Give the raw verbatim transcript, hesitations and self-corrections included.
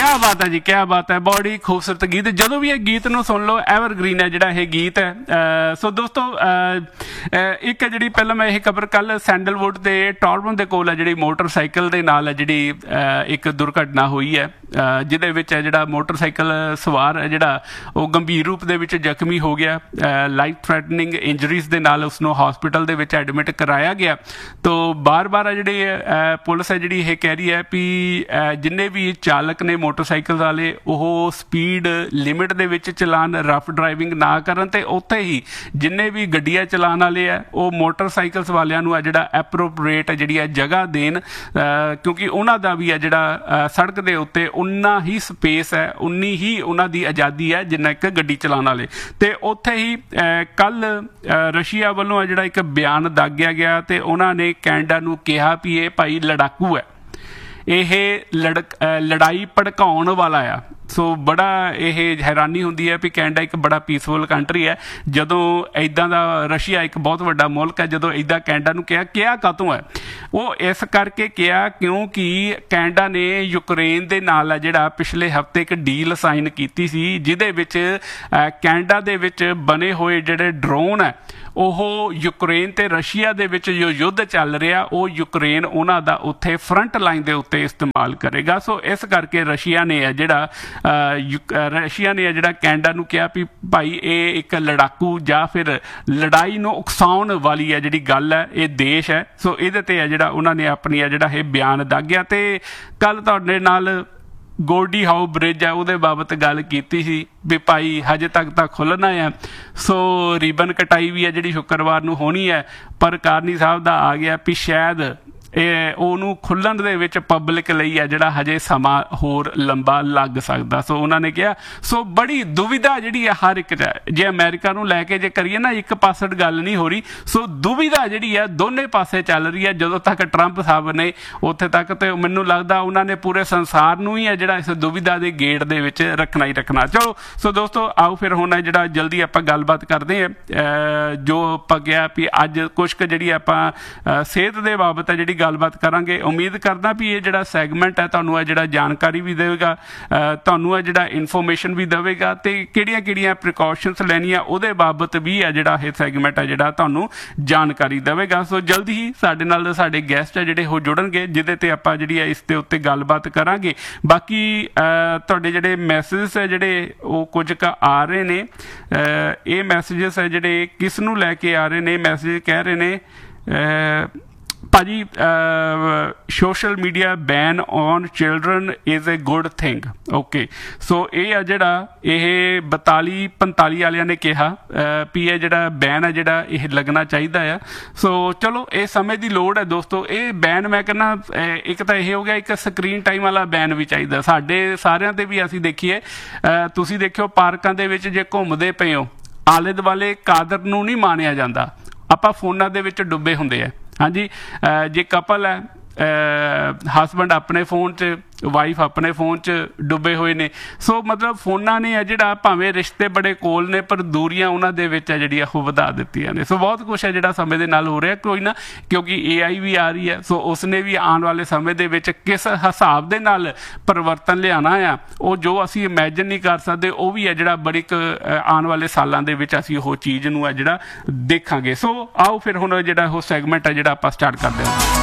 क्या बात है जी, क्या बात है, बड़ी खूबसूरत गीत। जो भी ਇਹ ਗੀਤ ਨੂੰ ਸੁਣ ਲਓ, ਐਵਰਗ੍ਰੀਨ ਹੈ ਜਿਹੜਾ ਇਹ ਗੀਤ ਹੈ। ਸੋ ਦੋਸਤੋ ਇੱਕ ਜਿਹੜੀ ਪਹਿਲਾਂ ਮੈਂ ਇਹ ਖਬਰ ਕੱਲ ਸੈਂਡਲਵੁੱਡ ਦੇ ਟੌਰਬਨ ਦੇ ਕੋਲ ਹੈ ਜਿਹੜੀ ਮੋਟਰਸਾਈਕਲ ਦੇ ਨਾਲ ਹੈ ਜਿਹੜੀ ਇੱਕ ਦੁਰਘਟਨਾ ਹੋਈ ਹੈ, ਜਿਹਦੇ ਵਿੱਚ ਹੈ ਜਿਹੜਾ ਮੋਟਰਸਾਈਕਲ ਸਵਾਰ ਹੈ ਜਿਹੜਾ ਉਹ ਗੰਭੀਰ ਰੂਪ ਦੇ ਵਿੱਚ ਜ਼ਖਮੀ ਹੋ ਗਿਆ। ਲਾਈਫ ਥ੍ਰੈਟਨਿੰਗ ਇੰਜਰੀਜ਼ ਦੇ ਨਾਲ ਉਸਨੂੰ ਹਸਪੀਟਲ ਦੇ ਵਿੱਚ ਐਡਮਿਟ ਕਰਾਇਆ ਗਿਆ। ਤੋ ਬਾਰ ਬਾਰ ਜਿਹੜੀ ਪੁਲਿਸ ਹੈ ਜਿਹੜੀ ਇਹ ਕਹਿ ਰਹੀ ਹੈ ਵੀ ਜਿੰਨੇ ਵੀ ਚਾਲਕ ਨੇ ਮੋਟਰਸਾਈਕਲ ਵਾਲੇ ਉਹ ਸਪੀਡ ਲਿਮਿਟ ਦੇ ਵਿੱਚ ਚਲਾਨ, ਰਫ ਡਰਾਈਵਿੰਗ ਨਾ ਕਰਨ, ਤੇ ਉੱਥੇ ਹੀ ਜਿੰਨੇ ਵੀ ਗੱਡੀਆਂ ਚਲਾਉਣ ਵਾਲੇ ਆ ਉਹ ਮੋਟਰਸਾਈਕਲਸ ਵਾਲਿਆਂ ਨੂੰ ਆ ਜਿਹੜਾ ਐਪਰੋਪਰੀਏਟ ਜਿਹੜੀ ਆ ਜਗ੍ਹਾ ਦੇਣ, ਕਿਉਂਕਿ ਉਹਨਾਂ ਦਾ ਵੀ ਆ ਜਿਹੜਾ ਸੜਕ ਦੇ ਉੱਤੇ ਉਨਾ ਹੀ ਸਪੇਸ ਹੈ, ਉਨੀ ਹੀ ਉਹਨਾਂ ਦੀ ਆਜ਼ਾਦੀ ਹੈ ਜਿੰਨਾ ਇੱਕ ਗੱਡੀ ਚਲਾਉਣ ਵਾਲੇ। ਤੇ ਉੱਥੇ ਹੀ ਕੱਲ ਰਸ਼ੀਆ ਵੱਲੋਂ ਆ ਜਿਹੜਾ ਇੱਕ ਬਿਆਨ ਦਾਗਿਆ ਗਿਆ ਤੇ ਉਹਨਾਂ ਨੇ ਕੈਨੇਡਾ ਨੂੰ ਕਿਹਾ ਵੀ ਇਹ ਭਾਈ ਲੜਾਕੂ ਹੈ, ਇਹ ਲੜਕ ਲੜਾਈ ਭੜਕਾਉਣ ਵਾਲਾ ਆ। ਸੋ ਬੜਾ ਇਹ ਹੈਰਾਨੀ ਹੁੰਦੀ ਹੈ ਵੀ ਕੈਨੇਡਾ ਇੱਕ ਬੜਾ ਪੀਸਫੁਲ ਕੰਟਰੀ ਹੈ, ਜਦੋਂ ਇੱਦਾਂ ਦਾ ਰਸ਼ੀਆ ਇੱਕ ਬਹੁਤ ਵੱਡਾ ਮੁਲਕ ਹੈ, ਜਦੋਂ ਇੱਦਾਂ ਕੈਨੇਡਾ ਨੂੰ ਕਿਹਾ ਕਿਹਾ ਕਾਹਤੋਂ ਹੈ? ਉਹ ਇਸ ਕਰਕੇ ਕਿਹਾ ਕਿਉਂਕਿ ਕੈਨੇਡਾ ਨੇ ਯੂਕਰੇਨ ਦੇ ਨਾਲ ਹੈ ਜਿਹੜਾ ਪਿਛਲੇ ਹਫ਼ਤੇ ਇੱਕ ਡੀਲ ਸਾਈਨ ਕੀਤੀ ਸੀ, ਜਿਹਦੇ ਵਿੱਚ ਕੈਨੇਡਾ ਦੇ ਵਿੱਚ ਬਣੇ ਹੋਏ ਜਿਹੜੇ ਡਰੋਨ ਹੈ ਉਹ ਯੂਕਰੇਨ ਤੇ ਰਸ਼ੀਆ ਦੇ ਵਿੱਚ ਜੋ ਯੁੱਧ ਚੱਲ ਰਿਹਾ ਉਹ ਯੂਕਰੇਨ ਉਹਨਾਂ ਦਾ ਉੱਥੇ ਫਰੰਟ ਲਾਈਨ ਦੇ ਉੱਤੇ ਇਸਤੇਮਾਲ ਕਰੇਗਾ। ਸੋ ਇਸ ਕਰਕੇ ਰਸ਼ੀਆ ਨੇ ਹੈ ਜਿਹੜਾ ਰਸ਼ੀਆ ਨੇ ਜਿਹੜਾ ਕੈਨੇਡਾ ਨੂੰ ਕਿਹਾ ਵੀ ਭਾਈ ਇਹ ਇੱਕ ਲੜਾਕੂ ਜਾਂ ਫਿਰ ਲੜਾਈ ਨੂੰ ਉਕਸਾਉਣ ਵਾਲੀ ਹੈ ਜਿਹੜੀ ਗੱਲ ਹੈ, ਇਹ ਦੇਸ਼ ਹੈ। ਸੋ ਇਹਦੇ ਤੇ ਹੈ ਜਿਹੜਾ ਉਹਨਾਂ ਨੇ ਆਪਣੀ ਆ ਜਿਹੜਾ ਇਹ ਬਿਆਨ ਦਾਗਿਆ। ਤੇ ਕੱਲ ਤੁਹਾਡੇ ਨਾਲ ਗੋਲਡੀ ਹਾਊ ਬ੍ਰਿਜ ਹੈ ਉਹਦੇ ਬਾਬਤ ਗੱਲ ਕੀਤੀ ਸੀ ਵੀ ਭਾਈ ਹਜੇ ਤੱਕ ਤਾਂ ਖੁੱਲ੍ਹਣਾ ਆ। ਸੋ ਰਿਬਨ ਕਟਾਈ ਵੀ ਹੈ ਜਿਹੜੀ ਸ਼ੁੱਕਰਵਾਰ ਨੂੰ ਹੋਣੀ ਹੈ, ਪਰ ਕਾਰਨੀ ਸਾਹਿਬ ਦਾ ਆ ਗਿਆ ਵੀ ਸ਼ਾਇਦ ਇਹ ਉਹਨੂੰ ਖੁੱਲ੍ਹਣ ਦੇ ਵਿੱਚ ਪਬਲਿਕ ਲਈ ਹੈ ਜਿਹੜਾ ਹਜੇ ਸਮਾਂ ਹੋਰ ਲੰਬਾ ਲੱਗ ਸਕਦਾ। ਸੋ ਉਹਨਾਂ ਨੇ ਕਿਹਾ ਸੋ ਬੜੀ ਦੁਵਿਧਾ ਜਿਹੜੀ ਹੈ ਹਰ ਇੱਕ 'ਚ ਹੈ। ਜੇ ਅਮਰੀਕਾ ਨੂੰ ਲੈ ਕੇ ਜੇ ਕਰੀਏ ਨਾ ਇੱਕ ਪਾਸੜ ਗੱਲ ਨਹੀਂ ਹੋ ਰਹੀ, ਸੋ ਦੁਵਿਧਾ ਜਿਹੜੀ ਹੈ ਦੋਨੇ ਪਾਸੇ ਚੱਲ ਰਹੀ ਹੈ। ਜਦੋਂ ਤੱਕ ਟਰੰਪ ਸਾਹਿਬ ਨੇ ਉੱਥੇ ਤੱਕ ਤੇ ਮੈਨੂੰ ਲੱਗਦਾ ਉਹਨਾਂ ਨੇ ਪੂਰੇ ਸੰਸਾਰ ਨੂੰ ਹੀ ਹੈ ਜਿਹੜਾ ਇਸ ਦੁਵਿਧਾ ਦੇ ਗੇੜ ਦੇ ਵਿੱਚ ਰੱਖਣਾ ਹੀ ਰੱਖਣਾ। ਚਲੋ ਸੋ ਦੋਸਤੋ ਆਓ ਫਿਰ ਹੁਣ ਜਿਹੜਾ ਜਲਦੀ ਆਪਾਂ ਗੱਲਬਾਤ ਕਰਦੇ ਹਾਂ ਜੋ ਆਪਾਂ ਕਿਹਾ ਵੀ ਅੱਜ ਕੁਛ ਕੁ ਜਿਹੜੀ ਆਪਾਂ ਸਿਹਤ ਦੇ ਬਾਬਤ ਹੈ ਜਿਹੜੀ ਗੱਲਬਾਤ ਕਰਾਂਗੇ। ਉਮੀਦ ਕਰਦਾ ਵੀ ਇਹ ਜਿਹੜਾ ਸੈਗਮੈਂਟ ਹੈ ਤੁਹਾਨੂੰ ਇਹ ਜਿਹੜਾ ਜਾਣਕਾਰੀ ਵੀ ਦੇਵੇਗਾ, ਤੁਹਾਨੂੰ ਇਹ ਜਿਹੜਾ ਇਨਫੋਰਮੇਸ਼ਨ ਵੀ ਦੇਵੇਗਾ ਤੇ ਕਿਹੜੀਆਂ ਕਿਹੜੀਆਂ ਪ੍ਰੀਕਾਸ਼ਨਸ ਲੈਣੀਆਂ ਉਹਦੇ ਬਾਬਤ ਵੀ ਹੈ ਜਿਹੜਾ ਇਹ ਸੈਗਮੈਂਟ ਹੈ ਜਿਹੜਾ ਤੁਹਾਨੂੰ ਜਾਣਕਾਰੀ ਦੇਵੇਗਾ। ਸੋ ਜਲਦੀ ਹੀ ਸਾਡੇ ਨਾਲ ਸਾਡੇ ਗੈਸਟ ਹੈ ਜਿਹੜੇ ਉਹ ਜੁੜਨਗੇ ਜਿਹਦੇ ਤੇ ਆਪਾਂ ਜਿਹੜੀ ਹੈ ਇਸ ਦੇ ਉੱਤੇ ਗੱਲਬਾਤ ਕਰਾਂਗੇ। ਬਾਕੀ ਤੁਹਾਡੇ ਜਿਹੜੇ ਮੈਸੇਜਸ ਹੈ ਜਿਹੜੇ ਉਹ ਕੁਝ ਕੁ ਆ ਰਹੇ ਨੇ, ਇਹ ਮੈਸੇਜਸ ਹੈ ਜਿਹੜੇ ਕਿਸ ਨੂੰ ਲੈ ਕੇ ਆ ਰਹੇ ਨੇ? ਮੈਸੇਜ ਕਹਿ ਰਹੇ ਨੇ ਭਾਜੀ social media ban on children is a good thing. Okay, ਸੋ ਇਹ ਆ ਜਿਹੜਾ ਇਹ ਬਤਾਲੀ ਪੰਤਾਲੀ ਵਾਲਿਆਂ ਨੇ ਕਿਹਾ ਵੀ ਇਹ ਜਿਹੜਾ ਬੈਨ ਹੈ ਜਿਹੜਾ ਇਹ ਲੱਗਣਾ ਚਾਹੀਦਾ ਆ। ਸੋ ਚਲੋ ਇਹ ਸਮੇਂ ਦੀ ਲੋੜ ਹੈ ਦੋਸਤੋ। ਇਹ ਬੈਨ ਮੈਂ ਕਹਿੰਦਾ ਇੱਕ ਤਾਂ ਇਹ ਹੋ ਗਿਆ, ਇੱਕ ਸਕਰੀਨ ਟਾਈਮ ਵਾਲਾ ਬੈਨ ਵੀ ਚਾਹੀਦਾ ਸਾਡੇ ਸਾਰਿਆਂ 'ਤੇ ਵੀ। ਅਸੀਂ ਦੇਖੀਏ, ਤੁਸੀਂ ਦੇਖਿਓ ਪਾਰਕਾਂ ਦੇ ਵਿੱਚ ਜੇ ਘੁੰਮਦੇ ਪਏ ਹੋ ਆਲੇ ਦੁਆਲੇ ਕਾਦਰ ਨੂੰ ਨਹੀਂ ਮਾਣਿਆ ਜਾਂਦਾ, ਆਪਾਂ ਫੋਨਾਂ ਦੇ ਵਿੱਚ ਡੁੱਬੇ ਹੁੰਦੇ ਆ। ਹਾਂਜੀ, ਜੇ ਕਪਲ ਹੈ ਹਸਬੈਂਡ ਆਪਣੇ ਫੋਨ 'ਚ, ਵਾਈਫ ਆਪਣੇ ਫੋਨ 'ਚ ਡੁੱਬੇ ਹੋਏ ਨੇ। ਸੋ ਮਤਲਬ ਫੋਨਾਂ ਨੇ ਆ ਜਿਹੜਾ ਭਾਵੇਂ ਰਿਸ਼ਤੇ ਬੜੇ ਕੋਲ ਨੇ ਪਰ ਦੂਰੀਆਂ ਉਹਨਾਂ ਦੇ ਵਿੱਚ ਆ ਜਿਹੜੀਆਂ ਉਹ ਵਧਾ ਦਿੱਤੀਆਂ ਨੇ। ਸੋ ਬਹੁਤ ਕੁਛ ਹੈ ਜਿਹੜਾ ਸਮੇਂ ਦੇ ਨਾਲ ਹੋ ਰਿਹਾ, ਕੋਈ ਨਾ, ਕਿਉਂਕਿ ਏ ਆਈ ਵੀ ਆ ਰਹੀ ਹੈ। ਸੋ ਉਸਨੇ ਵੀ ਆਉਣ ਵਾਲੇ ਸਮੇਂ ਦੇ ਵਿੱਚ ਕਿਸ ਹਿਸਾਬ ਦੇ ਨਾਲ ਪਰਿਵਰਤਨ ਲਿਆਉਣਾ ਆ ਉਹ ਜੋ ਅਸੀਂ ਇਮੈਜਨ ਨਹੀਂ ਕਰ ਸਕਦੇ, ਉਹ ਵੀ ਹੈ ਜਿਹੜਾ ਬੜੀ ਆਉਣ ਵਾਲੇ ਸਾਲਾਂ ਦੇ ਵਿੱਚ ਅਸੀਂ ਉਹ ਚੀਜ਼ ਨੂੰ ਹੈ ਜਿਹੜਾ ਦੇਖਾਂਗੇ। ਸੋ ਆਓ ਫਿਰ ਹੁਣ ਜਿਹੜਾ ਉਹ ਸੈਗਮੈਂਟ ਹੈ ਜਿਹੜਾ ਆਪਾਂ ਸਟਾਰਟ ਕਰਦੇ ਹਾਂ।